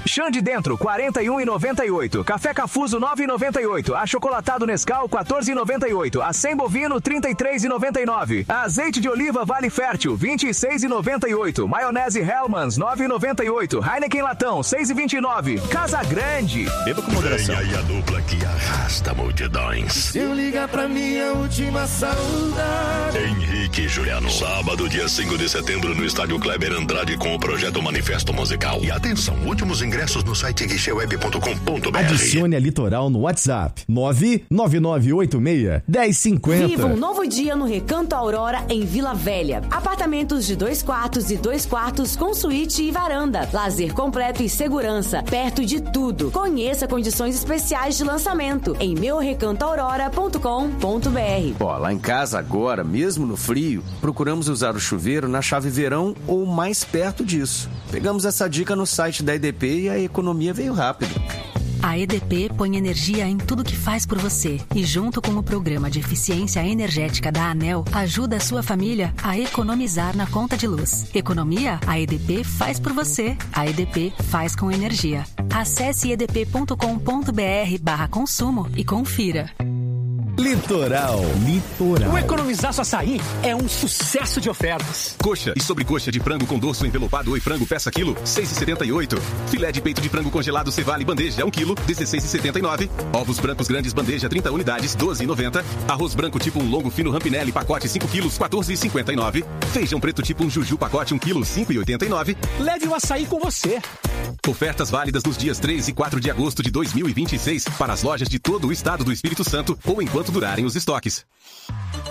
Xande Dentro, R$ 41,98. Café Cafuso, R$ 9,98. Achocolatado Nescau, R$ 14,98. Acém Bovino, R$ 33,99. Azeite de oliva Vale Fértil, R$ 26,98. Maionese Hellmann's, R$ 9,98. Heineken Latão, R$ 6,29. Casa Grande. Beba com moderação. Vem aí a dupla que arrasta multidões. Se eu ligar pra minha última saudade. Henrique e Juliano. Sábado, dia 5 de setembro, no Estádio Kleber Andrade, com o projeto Manifesto Musical. E atenção, últimos ingressos no site guicheweb.com.br. Adicione a Litoral no WhatsApp 99986-1050. Viva um novo dia no Recanto Aurora, em Vila Velha. Apartamentos de 2 quartos e 2 quartos com suíte e varanda. Lazer completo e segurança, perto de tudo. Conheça condições especiais de lançamento em meurecantoaurora.com.br. Ó, lá em casa agora, mesmo no frio, procuramos usar o chuveiro na chave verão ou mais perto disso. Pegamos essa dica no site da EDP e a economia veio rápido. A EDP põe energia em tudo que faz por você e, junto com o Programa de Eficiência Energética da ANEEL, ajuda a sua família a economizar na conta de luz. Economia, a EDP faz por você. A EDP faz com energia. Acesse edp.com.br/consumo e confira. Litoral. O Economizaço Açaí é um sucesso de ofertas. Coxa e sobrecoxa de frango com dorso envelopado Oi Frango peça quilo, R$ 6,78. Filé de peito de frango congelado Cevale bandeja 1 quilo, R$ 16,79. Ovos brancos grandes bandeja 30 unidades, R$ 12,90. Arroz branco tipo 1 longo fino Rampinelli pacote 5 quilos, R$ 14,59. Feijão preto tipo 1 Juju pacote 1 quilo, R$ 5,89. Leve o açaí com você. Ofertas válidas nos dias 3 e 4 de agosto de 2026 para as lojas de todo o estado do Espírito Santo ou enquanto durarem os estoques.